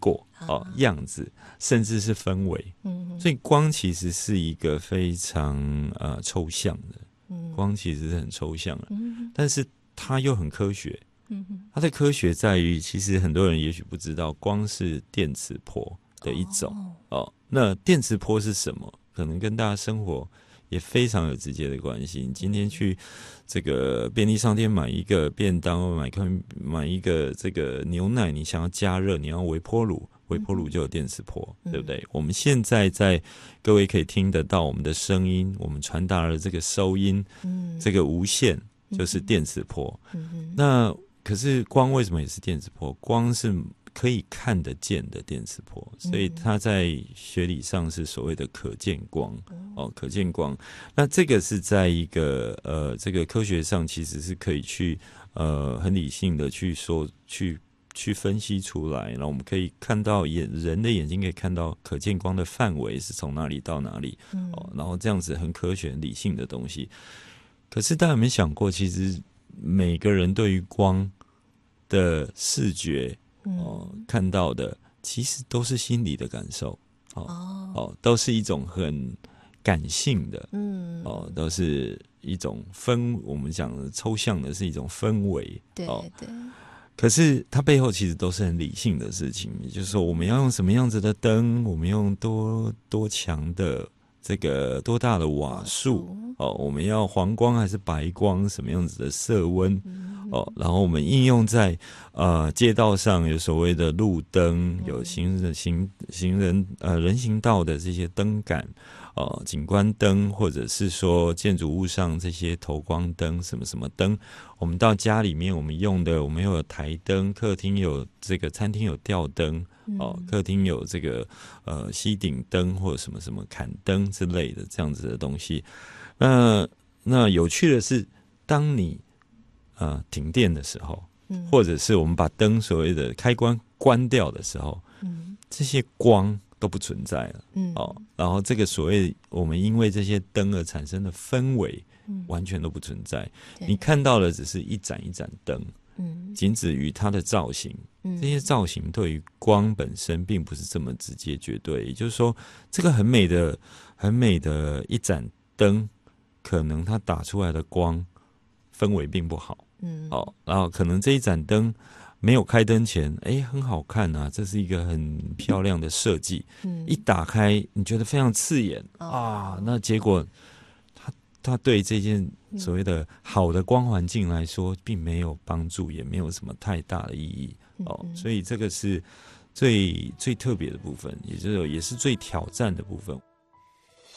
果样子，甚至是氛围。所以光其实是一个非常抽象的，光其实是很抽象的，但是它又很科学。它的科学在于，其实很多人也许不知道，光是电磁波的一种那电磁波是什么？可能跟大家生活也非常有直接的关系。你今天去这个便利商店买一个便当，买一个这个牛奶，你想要加热，你要微波炉，微波炉就有电磁波，对不对？我们现在在各位可以听得到我们的声音，我们传达了这个收音，这个无线就是电磁波。那可是光为什么也是电磁波？光是可以看得见的电磁波，所以它在学理上是所谓的可见光。可见光。那这个是在一个这个科学上其实是可以去很理性的去说去分析出来，然后我们可以看到人的眼睛可以看到可见光的范围是从哪里到哪里，然后这样子很科学很理性的东西。可是大家有没有想过，其实每个人对于光的视觉看到的其实都是心理的感受，都是一种很感性的，都是一种我们讲的抽象的是一种氛围， 对对。 可是它背后其实都是很理性的事情，也就是说我们要用什么样子的灯，我们用多强的这个多大的瓦数，我们要黄光还是白光，什么样子的色温，然后我们应用在街道上，有所谓的路灯，有人行道的这些灯杆，景观灯，或者是说建筑物上这些投光灯，什么什么灯。我们到家里面我们用的，我们有台灯，客厅有这个，餐厅有吊灯，客厅有这个吸顶灯或者什么什么砍灯之类的这样子的东西。那有趣的是，当你停电的时候，或者是我们把灯所谓的开关关掉的时候，这些光都不存在了，然后这个所谓我们因为这些灯而产生的氛围，完全都不存在。你看到的只是一盏一盏灯，仅止于它的造型，这些造型对于光本身并不是这么直接绝对。也就是说，这个很美的一盏灯，可能它打出来的光氛围并不好，然后可能这一盏灯没有开灯前，很好看啊，这是一个很漂亮的设计，一打开你觉得非常刺眼那结果它对这件所谓的好的光环境来说并没有帮助，也没有什么太大的意义，所以这个是最特别的部分，也是最挑战的部分。